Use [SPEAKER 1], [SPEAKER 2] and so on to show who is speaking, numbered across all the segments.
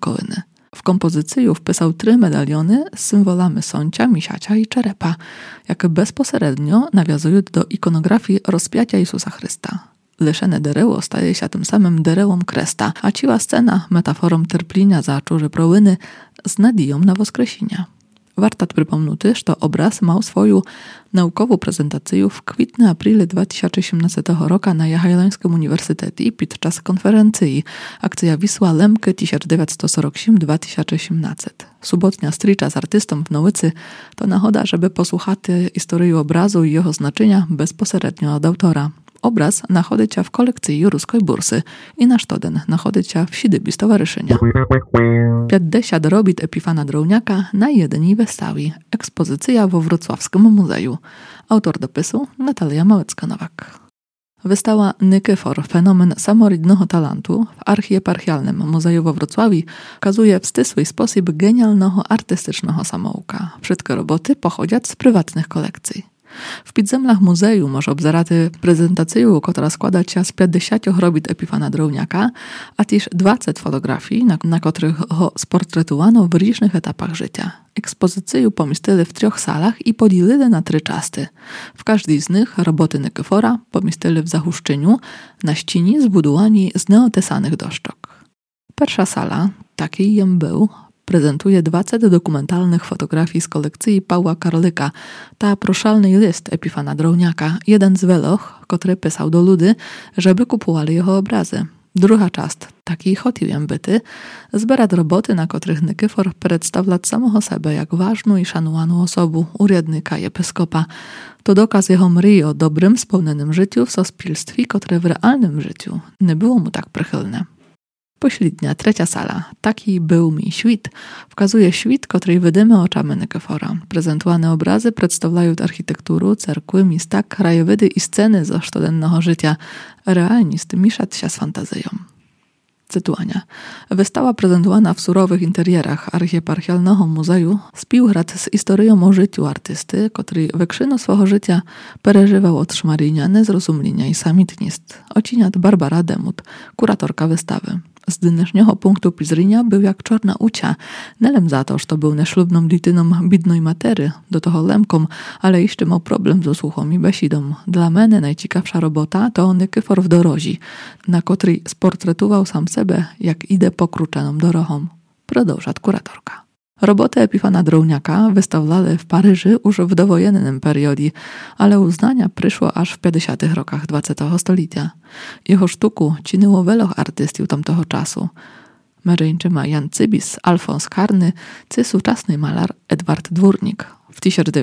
[SPEAKER 1] Bukołyny. W kompozycji wpisał 3 medaliony z symbolami sącia, misiacia i czerepa, jakie bezpośrednio nawiązują do ikonografii rozpięcia Jezusa Chrysta. Leszene dereło staje się tym samym derełom kresta, a ciła scena metaforą terplenia za czurzy prołyny z nadzieją na woskresenia. Warto przypomnieć, że obraz miał swoją naukową prezentację w kwietniu-aprilu 2018 roku na Jagiellońskim Uniwersytecie podczas konferencji Akcja Wisła Lemke 1947-2018. Subotnia stricza z artystą w Nołycy to nachoda, żeby posłuchać historii obrazu i jego znaczenia bezpośrednio od autora. Obraz nachodzi się w kolekcji Ruskiej Bursy i na sztoden nachodzi się w Siedybie Stowarzyszenia. 50 robót Epifana Drowniaka na jednej wystawie. Ekspozycja we Wrocławskim Muzeum. Autor dopisu Natalia Małecka-Nowak. Wystawa Nykyfor, fenomen samorodnego talentu w Archieparchialnym Muzeum we Wrocławiu okazuje w ścisły sposób genialnego artystycznego samouka. Wszystkie roboty pochodzą z prywatnych kolekcji. W podziemiach muzeum może obzerać prezentację, która składa się z 50 robót Epifana Drowniaka, a też 20 fotografii, na których go sportretowano w różnych etapach życia. Ekspozycję pomieścili w 3 salach i podzielili na 3 części. W każdej z nich roboty Nykyfora pomieścili w zahuszczeniu na ścianie zbudowani z neotesanych doszczok. Pierwsza sala, taki jem był, prezentuje 20 dokumentalnych fotografii z kolekcji Pawła Karlyka. Ta proszalny list Epifana Drowniaka, jeden z weloch, który pisał do ludzi, żeby kupowali jego obrazy. Druga część, taki chotiłem byty, zbiera roboty, na których Nykyfor przedstawia samego siebie jak ważną i szanowaną osobę, urzędnika, episkopa. To dokaz jego mryi o dobrym, spełnionym życiu w sospilstwie, które w realnym życiu nie było mu tak przychylne. Pośrednia, 3 sala. Taki był mi świt. Wskazuje świt, który widzimy oczami Nykyfora. Prezentowane obrazy przedstawiają architekturę, cerkły, miasta, krajowidy i sceny ze codziennego życia. Realist mieszać się z fantazją. Cytuania. Wystawa prezentowana w surowych interierach Archieparchialnego Muzeum spiłgrad z historią o życiu artysty, który w krzynu swego życia przeżywał otrzymania, niezrozumienia i samotność. Ociniat Barbara Demut, kuratorka wystawy. Z dnešního punktu pizrynia był jak czarna ucia. Nie za to, że był neślubną dytyną bidnej matery, do toho lemkom, ale jeszcze miał problem z słuchom i besidą. Dla mnie najciekawsza robota to Nykyfor w dorozi, na której sportretował sam siebie, jak idę pokruczoną drogą. Продовжa kuratorka. Roboty Epifana Drowniaka wystawiali w Paryżu już w dowojennym periodzie, ale uznania przyszło aż w 50 rokach XX stulecia. Jego sztuku czyniło wielu artystów tamtego czasu. Meryńczyma Jan Cybis, Alfons Karny, czy współczesny malarz Edward Dwórnik. W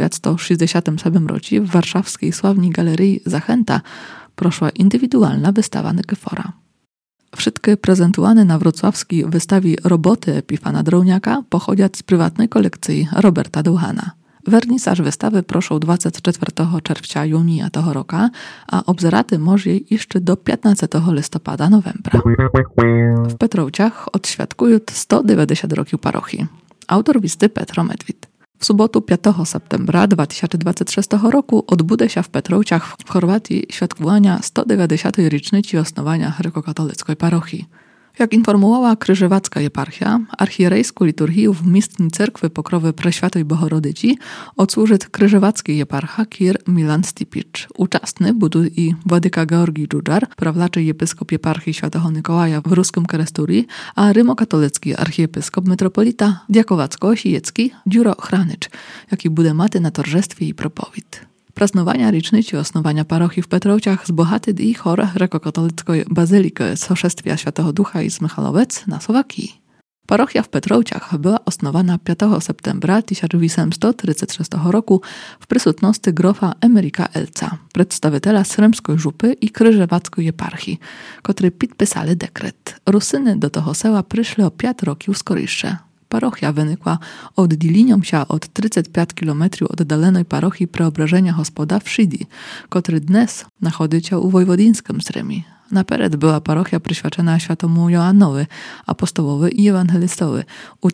[SPEAKER 1] 1967 roku w warszawskiej sławnej galerii Zachęta proszła indywidualna wystawa Nykyfora. Wszystkie prezentowane na wrocławskiej wystawie roboty Epifana Drowniaka pochodzą z prywatnej kolekcji Roberta Douhana. Wernisaż wystawy proszą 24 czerwca junia tego roku, a obzeraty może jeszcze do 15 listopada-novembra. W Petrowciach odświadkują 190 roków parochii. Autor listy Petro Medwid. W sobotę 5 septembra 2026 roku odbędzie się w Petrowciach w Chorwacji świadkowania 190. rocznicy osnowania grekokatolickiej parochii. Jak informowała Kryżewacka Eparchia, archierejską liturgię w miestnej cerkwi Pokrowy Preświatej Bohorodyci odsłuży Kryżewacki eparcha Kir Milan Stipicz. Uczestny budu i władyka Georgij Dżudżar, prawlaczy episkop eparchii Świętego Mikołaja w Ruskim Kresturii, a rymokatolicki archiepiskop metropolita Djakowacko-Osijecki Dziuro Chranycz, jaki bude maty na torzestwie i propowid. Praznowania rocznicy osnowania parochii w Petrowciach z bohaty i chor grekokatolickiej bazyliki Soszestwia Świętego Ducha i z Michalowiec na Słowakii. Parochia w Petrowciach była osnowana 5 septembra 1836 roku w przysutności grofa Emeryka Elca, przedstawiciela sremskiej żupy i kryżewackiej eparchii, którzy podpisali dekret. Rusyny do tego sela przyszli o 5 roków skorisze. Parochia wynikła oddzieleniom się od 35 km oddalonej parochii Preobrażenia Gospoda w Szydi, który dnes znajduje się u wojwodińskim Sremi. Napered była parochia przyświadczona świętemu Joannowi, apostołowi i ewangelistowi. U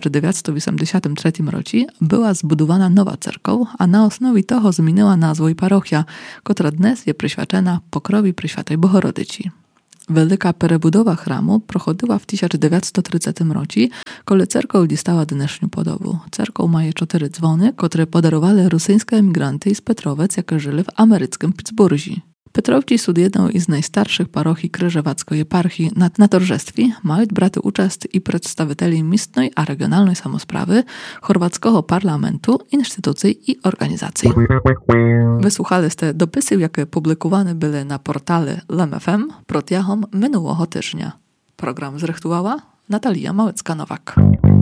[SPEAKER 1] 1983 roku była zbudowana nowa cerkow, a na osnowie toho zmieniła nazwę parochia, która dnes jest przyświadczona Pokrowi Preświatej Bohorodyci. Велика перебудова храму проходила в 1930 році, коли церква дістала днешню подобу. Церква має 4 dzwony, które podarowali rosyjskie emigranty z Petrowiec, jakie żyli w ameryckim Pittsburghi. Petrowci są jedną z najstarszych parochii Kryżewackiej eparchii. Na torzestwie mają braty uczest i przedstawicieli miejscowej a regionalnej samosprawy, chorwackiego parlamentu, instytucji i organizacji. Wysłuchaliście dopisy, jakie publikowane były na portale LMFM протягом minionego tygodnia. Program zrechtowała Natalia Małecka-Nowak.